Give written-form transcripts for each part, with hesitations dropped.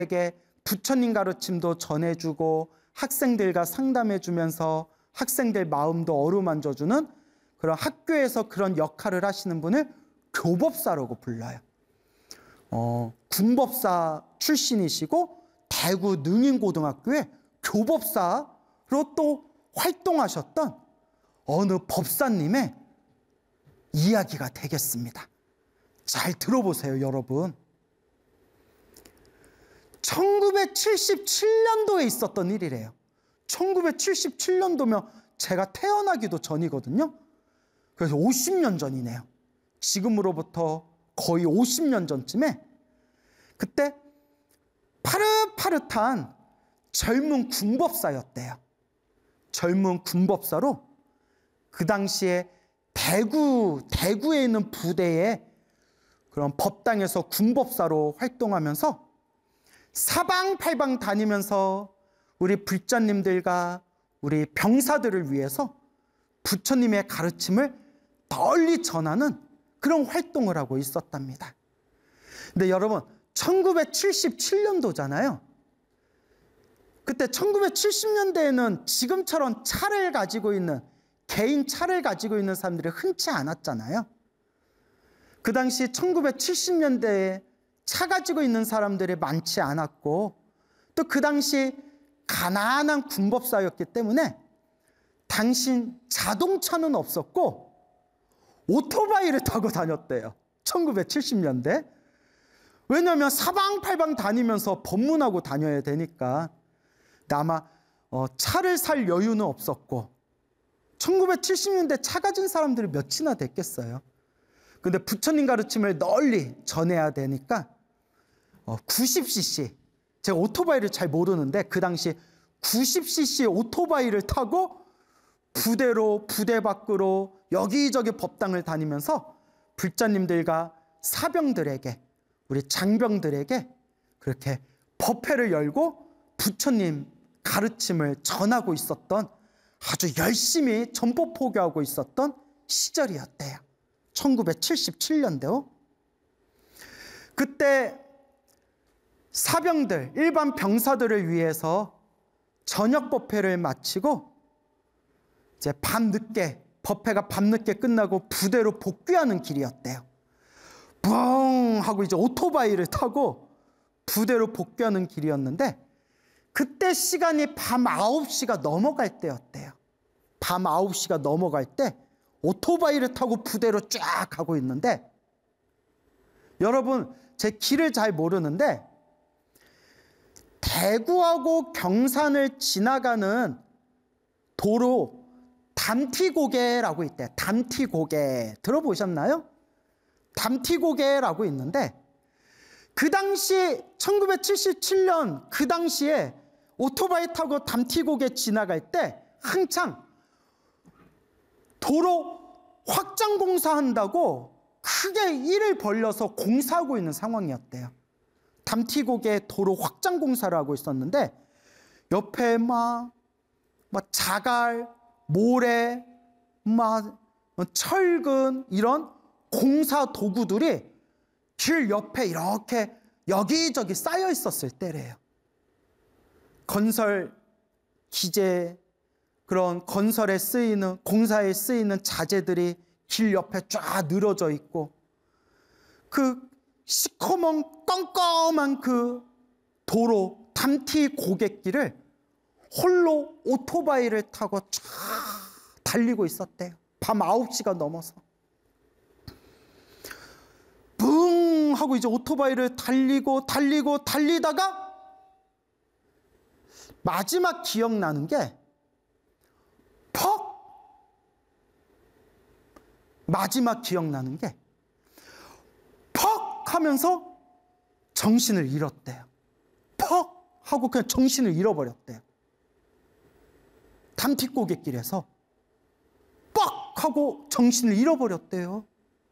부처님 가르침도 전해주고 학생들과 상담해주면서 학생들 마음도 어루만져주는 그런 학교에서 그런 역할을 하시는 분을 교법사라고 불러요. 군법사 출신이시고 대구 능인고등학교에 교법사로 또 활동하셨던 어느 법사님의 이야기가 되겠습니다. 잘 들어보세요, 여러분. 1977년도에 있었던 일이래요. 1977년도면 제가 태어나기도 전이거든요. 그래서 50년 전이네요. 지금으로부터 거의 50년 전쯤에 그때 파릇파릇한 젊은 군법사였대요. 젊은 군법사로 그 당시에 대구에 있는 부대에 그런 법당에서 군법사로 활동하면서 사방팔방 다니면서 우리 불자님들과 우리 병사들을 위해서 부처님의 가르침을 널리 전하는 그런 활동을 하고 있었답니다. 근데 여러분 1977년도잖아요. 그때 1970년대에는 지금처럼 차를 가지고 있는 개인 차를 가지고 있는 사람들이 흔치 않았잖아요. 그 당시 1970년대에 차 가지고 있는 사람들이 많지 않았고 또 그 당시 가난한 군법사였기 때문에 당신 자동차는 없었고 오토바이를 타고 다녔대요. 1970년대. 왜냐하면 사방팔방 다니면서 법문하고 다녀야 되니까. 아마 차를 살 여유는 없었고 1970년대 차 가진 사람들이 몇이나 됐겠어요. 근데 부처님 가르침을 널리 전해야 되니까 90cc, 제가 오토바이를 잘 모르는데 그 당시 90cc 오토바이를 타고 부대로 부대 밖으로 여기저기 법당을 다니면서 불자님들과 사병들에게 우리 장병들에게 그렇게 법회를 열고 부처님 가르침을 전하고 있었던 아주 열심히 전법 포교하고 있었던 시절이었대요. 1977년대요. 그때 사병들, 일반 병사들을 위해서 저녁 법회를 마치고 이제 밤늦게, 법회가 밤늦게 끝나고 부대로 복귀하는 길이었대요. 붕 하고 이제 오토바이를 타고 부대로 복귀하는 길이었는데 그때 시간이 밤 9시가 넘어갈 때였대요. 밤 9시가 넘어갈 때 오토바이를 타고 부대로 쫙 가고 있는데 여러분 제 길을 잘 모르는데 대구하고 경산을 지나가는 도로 담티고개라고 있대요. 담티고개 들어보셨나요? 담티고개라고 있는데 그 당시 1977년 그 당시에 오토바이 타고 담티고개 지나갈 때 한창 도로 확장 공사한다고 크게 일을 벌려서 공사하고 있는 상황이었대요. 담티고개 도로 확장 공사를 하고 있었는데 옆에 막 자갈, 모래, 철근 이런 공사 도구들이 길 옆에 이렇게 여기저기 쌓여 있었을 때래요. 건설 기재 그런 건설에 쓰이는 공사에 쓰이는 자재들이 길 옆에 쫙 늘어져 있고 그 시커먼 껌껌한 그 도로 담티 고갯길을 홀로 오토바이를 타고 쫙 달리고 있었대요. 밤 9시가 넘어서 붕 하고 이제 오토바이를 달리다가 마지막 기억나는 게 마지막 기억나는 게 퍽 하면서 정신을 잃었대요. 퍽 하고 그냥 정신을 잃어버렸대요. 담티고갯길에서 뻑 하고 정신을 잃어버렸대요.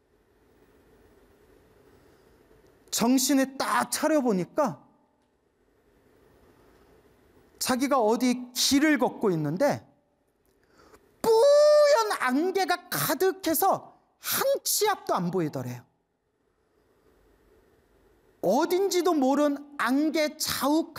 정신을 딱 차려보니까 자기가 어디 길을 걷고 있는데 뿌연 안개가 가득해서 한 치 앞도 안 보이더래요. 어딘지도 모른 안개 자욱